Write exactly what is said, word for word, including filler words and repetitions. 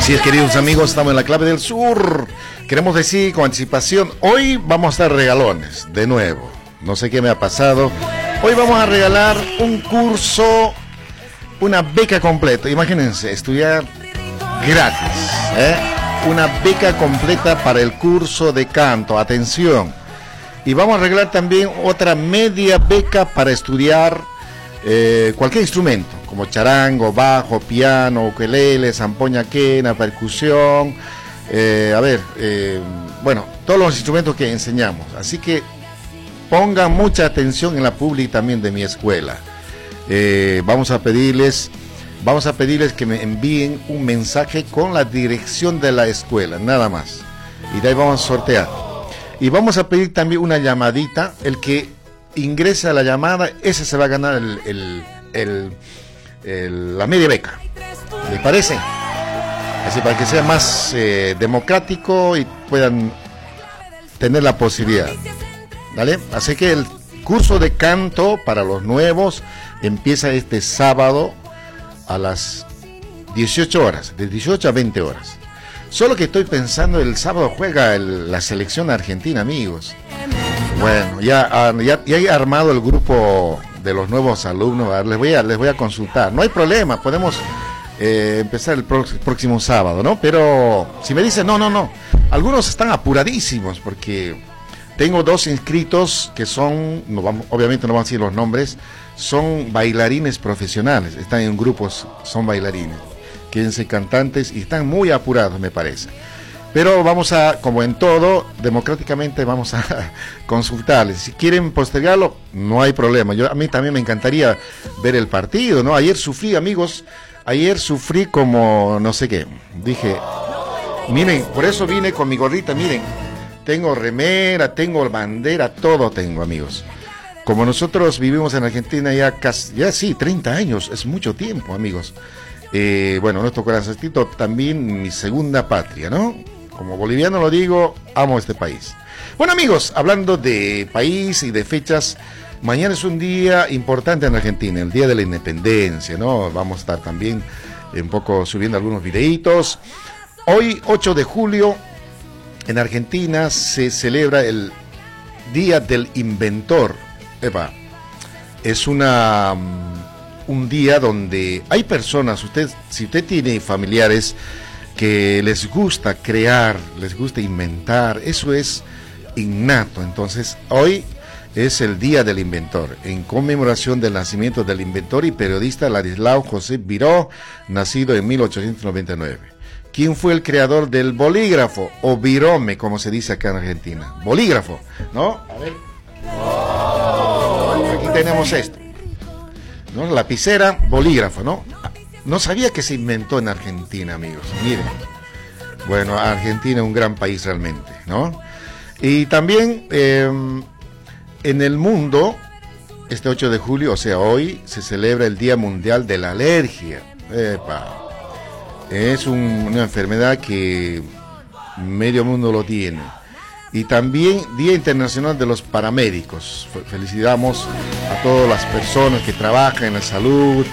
Así es, queridos amigos, estamos en la Clave del Sur. Queremos decir con anticipación, hoy vamos a dar regalones, de nuevo. No sé qué me ha pasado. Hoy vamos a regalar un curso, una beca completa. Imagínense, estudiar gratis, ¿eh? Una beca completa para el curso de canto. Atención. Y vamos a regalar también otra media beca para estudiar eh, cualquier instrumento, como charango, bajo, piano, ukelele, zampoña quena, percusión, eh, a ver, eh, bueno, todos los instrumentos que enseñamos. Así que pongan mucha atención en la publi también de mi escuela. Eh, vamos a pedirles, vamos a pedirles que me envíen un mensaje con la dirección de la escuela, nada más. Y de ahí vamos a sortear. Y vamos a pedir también una llamadita. El que ingrese a la llamada, ese se va a ganar el, el, el, el, la media beca. ¿Les parece? Así para que sea más eh, democrático y puedan tener la posibilidad. ¿Vale? Así que el curso de canto para los nuevos empieza este sábado a las dieciocho horas, de dieciocho a veinte horas. Solo que estoy pensando, el sábado juega el, la selección argentina, amigos. Bueno, ya, ya, ya he armado el grupo de los nuevos alumnos. Les voy a, les voy a consultar. No hay problema, podemos eh, empezar el pro, próximo sábado, ¿no? Pero si me dicen, no, no, no. Algunos están apuradísimos porque tengo dos inscritos que son, no vamos, obviamente no vamos a decir los nombres, son bailarines profesionales. Están en grupos, son bailarines. Quieren ser cantantes y están muy apurados, me parece. Pero vamos a, como en todo, democráticamente vamos a consultarles. Si quieren postergarlo, no hay problema. Yo, a mí también me encantaría ver el partido, ¿no? Ayer sufrí, amigos, ayer sufrí como no sé qué. Dije, miren, por eso vine con mi gorrita, miren. Tengo remera, tengo bandera, todo tengo, amigos. Como nosotros vivimos en Argentina ya casi, ya sí, treinta años, es mucho tiempo, amigos. Eh, bueno, nuestro corazoncito también mi segunda patria, ¿no? Como boliviano lo digo, amo este país. Bueno, amigos, hablando de país y de fechas, mañana es un día importante en Argentina, el Día de la Independencia, ¿no? Vamos a estar también un poco subiendo algunos videitos. Hoy, ocho de julio, en Argentina se celebra el Día del Inventor. Epa, es una... un día donde hay personas, usted, si usted tiene familiares que les gusta crear, les gusta inventar, eso es innato. Entonces, hoy es el Día del Inventor, en conmemoración del nacimiento del inventor y periodista Ladislao José Viró, nacido en mil ochocientos noventa y nueve. ¿Quién fue el creador del bolígrafo, o virome, como se dice acá en Argentina? Bolígrafo, ¿no? A ver. Aquí tenemos esto, ¿no? Lapicera, bolígrafo, ¿no? No sabía que se inventó en Argentina, amigos. Miren. Bueno, Argentina es un gran país realmente, ¿no? Y también eh, en el mundo, este ocho de julio, o sea, hoy, se celebra el Día Mundial de la Alergia. Epa. Es un, una enfermedad que medio mundo lo tiene. Y también Día Internacional de los Paramédicos. Felicitamos a todas las personas que trabajan en la salud,